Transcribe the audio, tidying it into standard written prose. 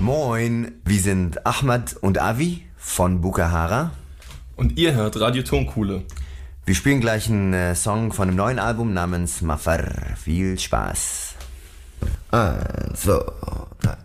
Moin, wir sind Ahmad und Avi von Bukahara. Und ihr hört Radio Tonkuhle. Wir spielen gleich einen Song von einem neuen Album namens Mafar. Viel Spaß. 1, 2, 3.